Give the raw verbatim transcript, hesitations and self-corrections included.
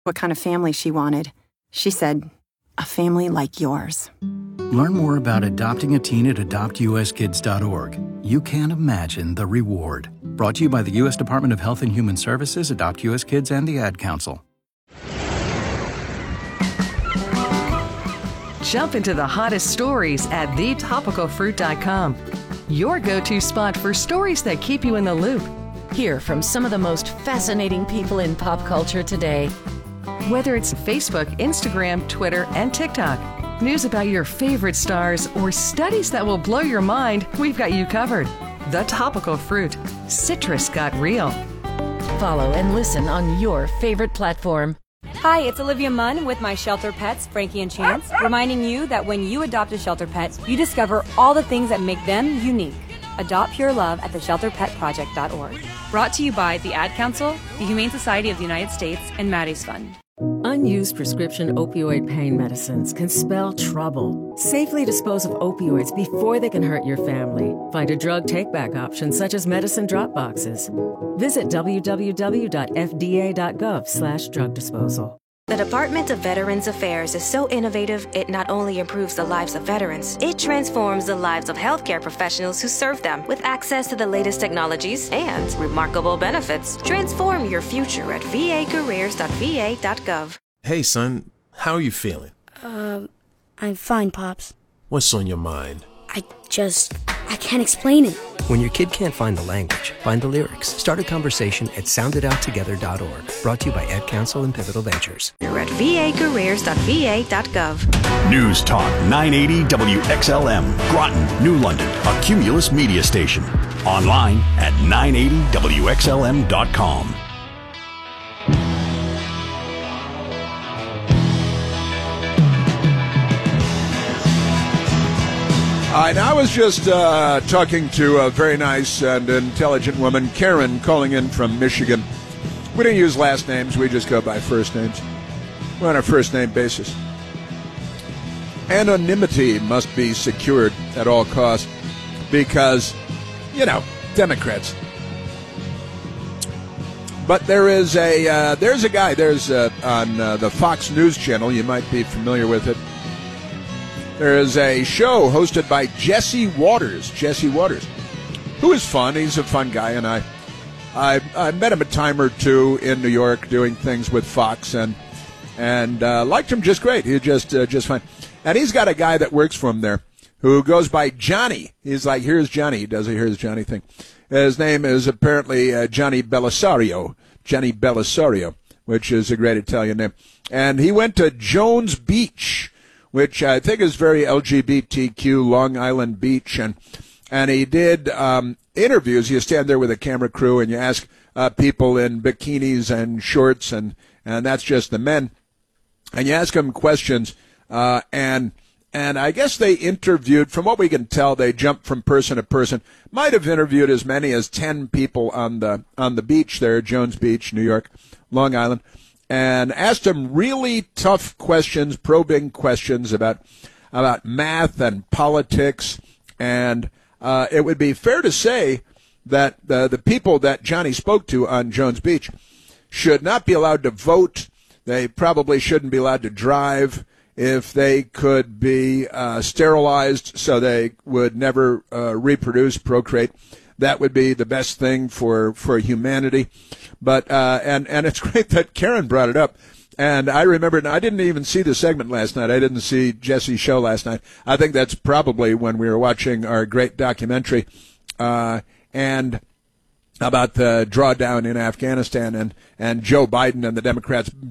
what kind of family she wanted. She said, a family like yours. Learn more about adopting a teen at adopt u s kids dot org. You can't imagine the reward. Brought to you by the U S Department of Health and Human Services, Adopt U S Kids, and the Ad Council. Jump into the hottest stories at the topical fruit dot com. Your go-to spot for stories that keep you in the loop. Hear from some of the most fascinating people in pop culture today. Whether it's Facebook, Instagram, Twitter, and TikTok, news about your favorite stars, or studies that will blow your mind, we've got you covered. The Topical Fruit. Citrus got real. Follow and listen on your favorite platform. Hi, it's Olivia Munn with my shelter pets, Frankie and Chance, reminding you that when you adopt a shelter pet, you discover all the things that make them unique. Adopt Pure Love at the shelter pet project dot org. Brought to you by the Ad Council, the Humane Society of the United States, and Maddie's Fund. Unused prescription opioid pain medicines can spell trouble. Safely dispose of opioids before they can hurt your family. Find a drug take-back option such as medicine drop boxes. Visit w w w dot f d a dot gov slash drug disposal. The Department of Veterans Affairs is so innovative, it not only improves the lives of veterans, it transforms the lives of healthcare professionals who serve them with access to the latest technologies and remarkable benefits. Transform your future at v a careers dot v a dot gov. Hey, son, how are you feeling? Um, I'm fine, Pops. What's on your mind? I just, I can't explain it. When your kid can't find the language, find the lyrics. Start a conversation at sound it out together dot org. Brought to you by Ad Council and Pivotal Ventures. You're at v a careers dot v a dot gov. News Talk nine eighty W X L M, Groton, New London, a Cumulus media station. Online at nine eighty W X L M dot com. All right, I was just uh, talking to a very nice and intelligent woman, Karen, calling in from Michigan. We don't use last names. We just go by first names. We're on a first-name basis. Anonymity must be secured at all costs because, you know, Democrats. But there is a uh, there's a guy, there's uh, on uh, the Fox News channel, you might be familiar with it. There is a show hosted by Jesse Waters. Jesse Waters, who is fun. He's a fun guy, and I, I, I met him a time or two in New York doing things with Fox, and and uh, liked him just great. He just uh, just fine. And he's got a guy that works for him there who goes by Johnny. He's like, here's Johnny. He does a here's Johnny thing. His name is apparently uh, Johnny Bellisario. Johnny Bellisario, which is a great Italian name. And he went to Jones Beach, which I think is very L G B T Q, Long Island Beach, and and he did um, interviews. You stand there with a camera crew and you ask uh, people in bikinis and shorts, and, and that's just the men, and you ask them questions, uh, and and I guess they interviewed, from what we can tell, they jumped from person to person, might have interviewed as many as ten people on the on the beach there, Jones Beach, New York, Long Island, and asked them really tough questions, probing questions about about math and politics. And uh, it would be fair to say that the, the people that Johnny spoke to on Jones Beach should not be allowed to vote. They probably shouldn't be allowed to drive. If they could be uh, sterilized so they would never uh, reproduce, procreate, that would be the best thing for, for humanity. But uh, and and it's great that Karen brought it up. And I remember, and I didn't even see the segment last night. I didn't see Jesse's show last night. I think that's probably when we were watching our great documentary uh, and about the drawdown in Afghanistan and, and Joe Biden and the Democrats